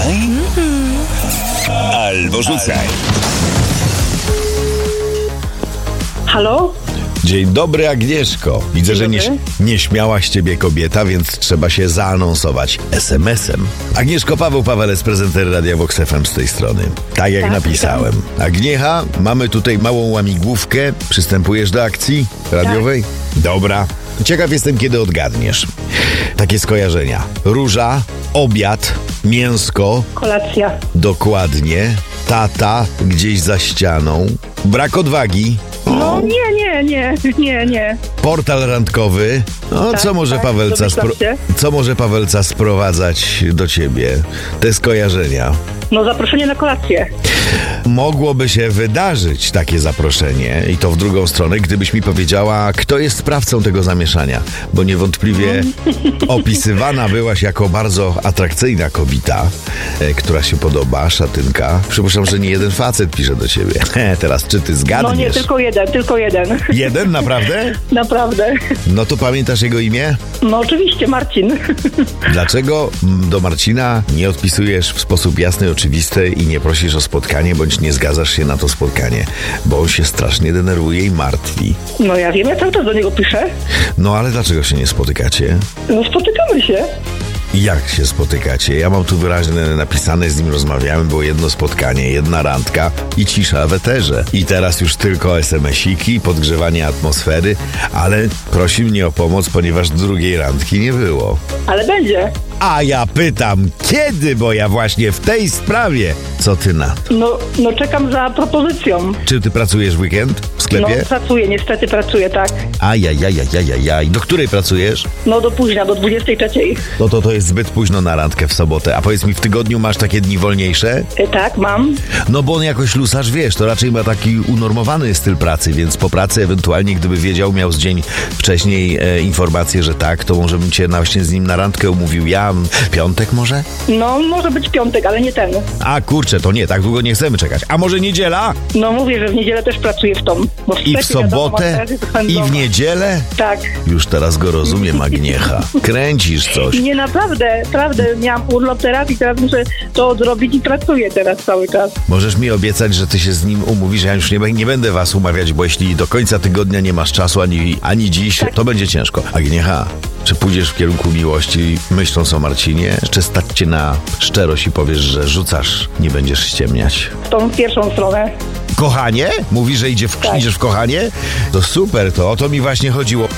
Kochaj albo rzucaj. Halo? Dzień dobry, Agnieszko. Widzę, że nie śmiała z ciebie kobieta, więc trzeba się zaanonsować SMS-em. Agnieszko, Paweł Paweles, prezenter Radia Vox FM z tej strony. Tak jak napisałem. Agniecha, mamy tutaj małą łamigłówkę. Przystępujesz do akcji radiowej? Tak. Dobra. Ciekaw jestem, kiedy odgadniesz. Takie skojarzenia. Róża, obiad, mięsko. Kolacja. Dokładnie. Tata gdzieś za ścianą. Brak odwagi. No nie. Portal randkowy. No, Tak, co może tak, Pawelca domyślam się. co może Pawelca sprowadzać do ciebie? Te skojarzenia. No zaproszenie na kolację. Mogłoby się wydarzyć takie zaproszenie i to w drugą stronę, gdybyś mi powiedziała, kto jest sprawcą tego zamieszania, bo niewątpliwie opisywana byłaś jako bardzo atrakcyjna kobieta, która się podoba, szatynka. Przypuszczam, że nie jeden facet pisze do ciebie. Teraz czy ty zgadniesz? No nie, tylko jeden. Jeden? Naprawdę? Naprawdę. No to pamiętasz jego imię? No oczywiście, Marcin. Dlaczego do Marcina nie odpisujesz w sposób jasny, oczywisty i nie prosisz o spotkanie, bądź nie zgadzasz się na to spotkanie? Bo on się strasznie denerwuje i martwi. No ja wiem, ja cały czas do niego piszę. No ale dlaczego się nie spotykacie? No spotykamy się. Jak się spotykacie? Ja mam tu wyraźnie napisane, z nim rozmawiałem, było jedno spotkanie, jedna randka i cisza w eterze. I teraz już tylko SMS-iki, podgrzewanie atmosfery, ale prosi mnie o pomoc, ponieważ drugiej randki nie było. Ale będzie. A ja pytam, kiedy, bo ja właśnie w tej sprawie. Co ty na to? No czekam za propozycją. Czy ty pracujesz w weekend w sklepie? No niestety pracuję, tak. Ajajajajajajaj. Do której pracujesz? No do późna, do 23. No to jest zbyt późno na randkę w sobotę. A powiedz mi, w tygodniu masz takie dni wolniejsze? Tak, mam. No bo on jakoś lusarz, wiesz, to raczej ma taki unormowany styl pracy, więc po pracy ewentualnie, gdyby wiedział, miał z dzień wcześniej informację, że tak, to może bym cię właśnie z nim na randkę umówił. Piątek może? No może być piątek, ale nie ten. A kurczę, to nie, tak długo nie chcemy czekać. A może niedziela? No mówię, że w niedzielę też pracuję w tą. Bo w I w sobotę? I w niedzielę? Tak. Już teraz go rozumiem, Agniecha. Kręcisz coś. Nie, naprawdę, miałam urlop teraz i teraz muszę to odrobić i pracuję teraz cały czas. Możesz mi obiecać, że ty się z nim umówisz? Ja już nie będę was umawiać, bo jeśli do końca tygodnia nie masz czasu ani dziś, to będzie ciężko. Agniecha, czy pójdziesz w kierunku miłości, myśląc o Marcinie, czy stać cię na szczerość i powiesz, że rzucasz, nie będziesz ściemniać? W tą pierwszą stronę. Kochanie? Mówisz, że idziesz w kochanie? To super, to o to mi właśnie chodziło.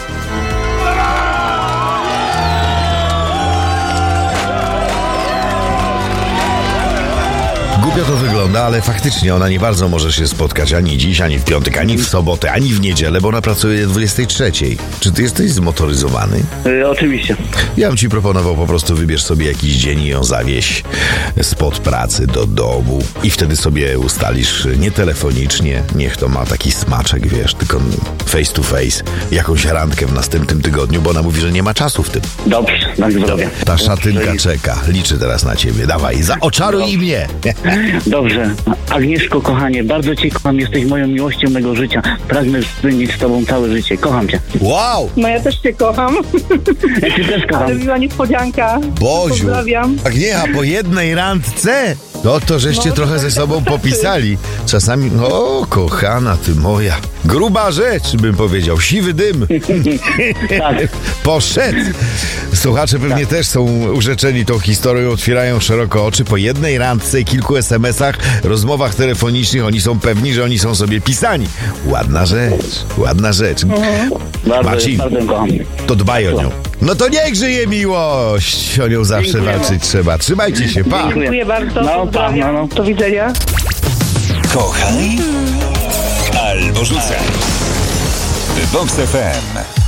Głupio to wygląda, ale faktycznie ona nie bardzo może się spotkać ani dziś, ani w piątek, ani w sobotę, ani w niedzielę, bo ona pracuje o 23. Czy ty jesteś zmotoryzowany? Oczywiście. Ja bym ci proponował, po prostu wybierz sobie jakiś dzień i ją zawieź spod pracy do domu i wtedy sobie ustalisz nie telefonicznie, niech to ma taki smaczek, wiesz, tylko face to face, jakąś randkę w następnym tygodniu, bo ona mówi, że nie ma czasu w tym. Dobrze, tak zrobię. Ta szatynka czeka, liczy teraz na ciebie, dawaj, oczaruj mnie. Dobrze. Agnieszko, kochanie, bardzo cię kocham, jesteś moją miłością mego życia. Pragnę spędzić z tobą całe życie. Kocham cię. Wow! No ja też cię kocham. Ja cię też kocham. Ale miła niespodzianka. Boziu! Pozdrawiam. Agniecha, po jednej randce? No to żeście No, trochę ze sobą popisali. Czasami, o kochana ty moja, gruba rzecz bym powiedział, siwy dym. Tak. Poszedł. Słuchacze pewnie też są urzeczeni tą historią, otwierają szeroko oczy. Po jednej randce i kilku SMS-ach, rozmowach telefonicznych oni są pewni, że oni są sobie pisani. Ładna rzecz, ładna rzecz. Marcin, Bardzo kocham. to dbaj o nią. No to niech żyje miłość, o nią zawsze Dziękujemy. walczyć trzeba. Trzymajcie się, pa! Dziękuję bardzo. No, Pozdrawiam. no. Do widzenia. Kochaj albo rzucaj. Vox FM.